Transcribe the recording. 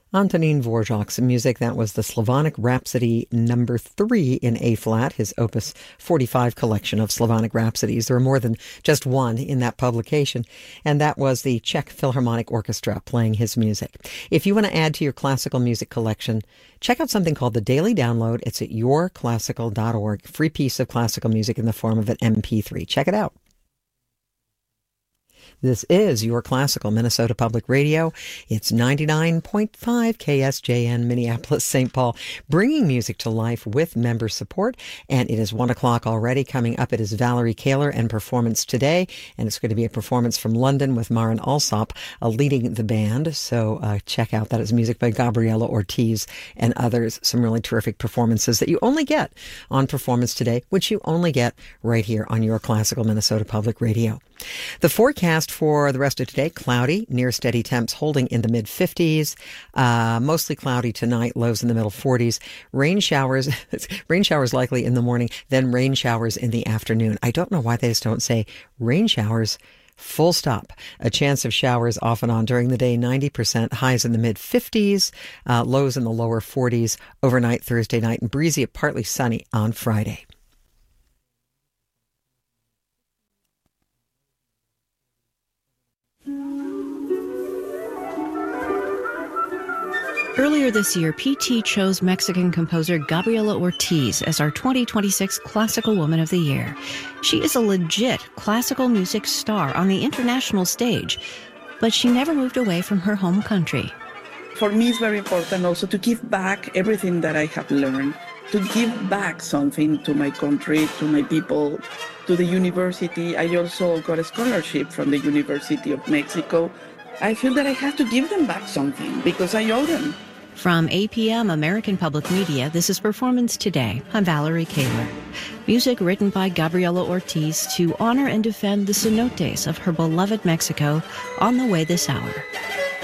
Antonín Dvořák's music. That was the Slavonic Rhapsody number 3 in A-flat, his Opus 45 collection of Slavonic Rhapsodies. There are more than just one in that publication, and that was the Czech Philharmonic Orchestra playing his music. If you want to add to your classical music collection, check out something called the Daily Download. It's at yourclassical.org. Free piece of classical music in the form of an MP3. Check it out. This is Your Classical Minnesota Public Radio. It's 99.5 KSJN, Minneapolis, St. Paul, bringing music to life with member support. And it is 1 o'clock already. Coming up, it is Valerie Kaler and Performance Today. And it's going to be a performance from London with Maren Alsop leading the band. So check out that. It's music by Gabriela Ortiz and others. Some really terrific performances that you only get on Performance Today, which you only get right here on Your Classical Minnesota Public Radio. The forecast for the rest of today, cloudy, near steady temps holding in the mid-50s, mostly cloudy tonight, lows in the middle 40s, rain showers likely in the morning, then rain showers in the afternoon. I don't know why they just don't say rain showers, full stop. A chance of showers off and on during the day, 90%, highs in the mid-50s, lows in the lower 40s, overnight Thursday night, and breezy, partly sunny on Friday. Earlier this year, PT chose Mexican composer Gabriela Ortiz as our 2026 Classical Woman of the Year. She is a legit classical music star on the international stage, but she never moved away from her home country. For me, it's very important also to give back everything that I have learned, to give back something to my country, to my people, to the university. I also got a scholarship from the University of Mexico. I feel that I have to give them back something because I owe them. From APM American Public Media, this is Performance Today. I'm Valerie Kaler. Music written by Gabriela Ortiz to honor and defend the cenotes of her beloved Mexico on the way this hour.